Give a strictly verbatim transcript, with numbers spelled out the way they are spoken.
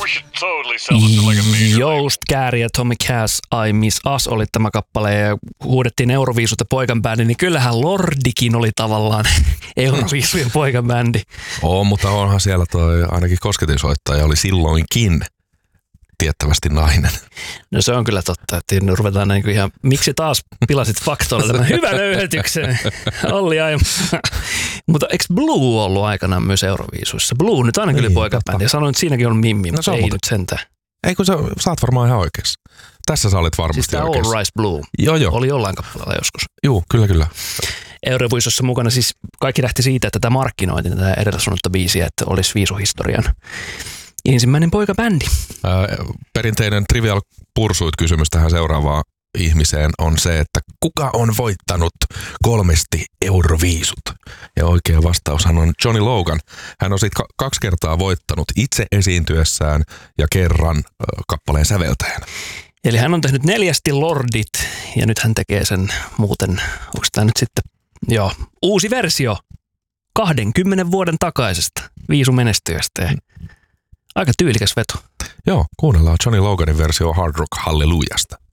Joost Kääri ja Tommy Cass, I Miss Us oli tämä kappale ja huudettiin Euroviisut ja poikanbändi, niin kyllähän Lordikin oli tavallaan Euroviisujen poikanbändi. Oo, mutta onhan siellä toi ainakin kosketinsoittaja oli silloinkin tiettävästi nainen. No se on kyllä totta, että ruvetaan niin kuin ihan, miksi taas pilasit faktoilla tämän hyvän öyhötyksen, Olli Aimo. Mutta eikö Blue ollut aikanaan myös Euroviisuissa? Blue nyt aina kyllä poikabändi, ja sanoin, että siinäkin on Mimmi, no, mutta ei mutta... nyt sentään. Ei kun sä, sä oot varmaan ihan oikeassa. Tässä sä olit varmasti siis oikeassa. All Rise Blue joo, joo. oli jollain kappaleella joskus. Joo, kyllä, kyllä. Euroviisussa mukana siis kaikki lähti siitä, että tämä markkinoitiin tätä edellä sanottua biisiä, että olisi viisuhistorian ensimmäinen poikabändi. Ää, perinteinen Trivial Pursuit-kysymys tähän seuraavaan ihmiseen on se, että kuka on voittanut kolmesti Euroviisut? Ja oikea vastaushan on Johnny Logan. Hän on sitten kaksi kertaa voittanut itse esiintyessään ja kerran äh, kappaleen säveltäjänä. Eli hän on tehnyt neljästi Lordit ja nyt hän tekee sen muuten, onko tämä nyt sitten, joo, uusi versio kahdenkymmenen vuoden takaisesta viisumenestyjästä. Aika tyylikäs veto. Joo, kuunnellaan Johnny Loganin versio Hard Rock Hallelujasta.